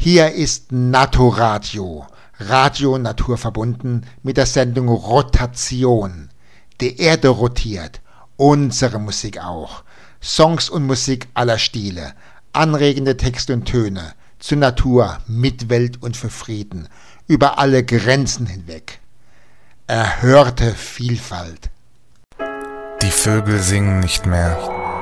Hier ist Naturradio, Radio naturverbunden mit der Sendung Rotation. Die Erde rotiert, unsere Musik auch. Songs und Musik aller Stile, anregende Texte und Töne, zur Natur, Mitwelt und für Frieden, über alle Grenzen hinweg. Erhörte Vielfalt. Die Vögel singen nicht mehr.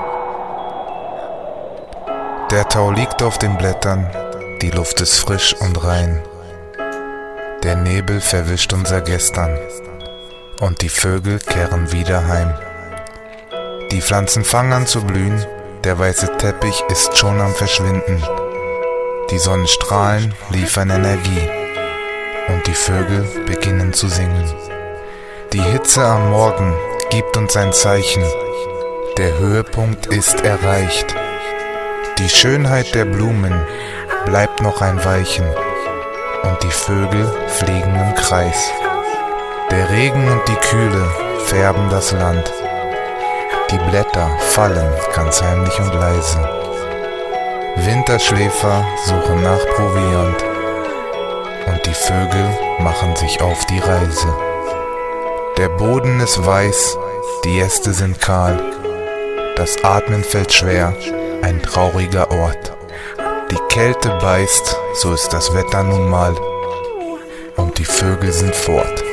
Der Tau liegt auf den Blättern, die Luft ist frisch und rein. Der Nebel verwischt unser Gestern und die Vögel kehren wieder heim. Die Pflanzen fangen an zu blühen, der weiße Teppich ist schon am Verschwinden. Die Sonnenstrahlen liefern Energie und die Vögel beginnen zu singen. Die Hitze am Morgen gibt uns ein Zeichen, der Höhepunkt ist erreicht. Die Schönheit der Blumen bleibt noch ein Weilchen und die Vögel fliegen im Kreis. Der Regen und die Kühle färben das Land. Die Blätter fallen ganz heimlich und leise. Winterschläfer suchen nach Proviant und die Vögel machen sich auf die Reise. Der Boden ist weiß, die Äste sind kahl. Das Atmen fällt schwer, ein trauriger Ort. Die Kälte beißt, so ist das Wetter nun mal. Und die Vögel sind fort.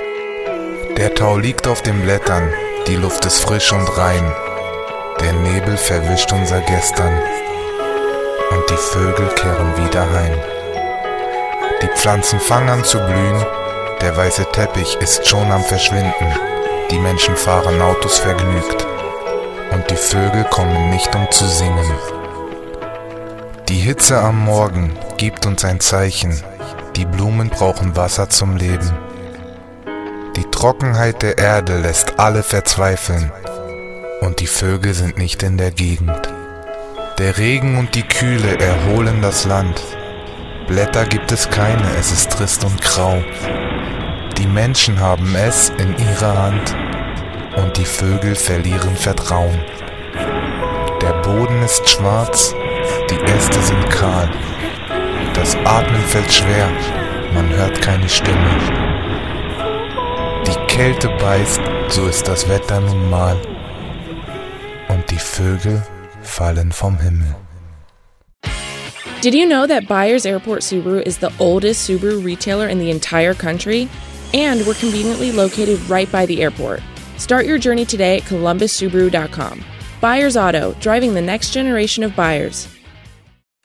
Der Tau liegt auf den Blättern, die Luft ist frisch und rein. Der Nebel verwischt unser Gestern. Und die Vögel kehren wieder heim. Die Pflanzen fangen an zu blühen, der weiße Teppich ist schon am Verschwinden. Die Menschen fahren Autos vergnügt. Und die Vögel kommen nicht, um zu singen. Die Hitze am Morgen gibt uns ein Zeichen. Die Blumen brauchen Wasser zum Leben. Die Trockenheit der Erde lässt alle verzweifeln. Und die Vögel sind nicht in der Gegend. Der Regen und die Kühle erholen das Land. Blätter gibt es keine, es ist trist und grau. Die Menschen haben es in ihrer Hand. Und die Vögel verlieren Vertrauen. Der Boden ist schwarz, die Äste sind kahl. Das Atmen fällt schwer, man hört keine Stimme. Die Kälte beißt, so ist das Wetter nun mal. Und die Vögel fallen vom Himmel. Did you know that Byers Airport Subaru is the oldest Subaru retailer in the entire country? And we're conveniently located right by the airport. Start your journey today at columbussubaru.com. Byers Auto, driving the next generation of buyers.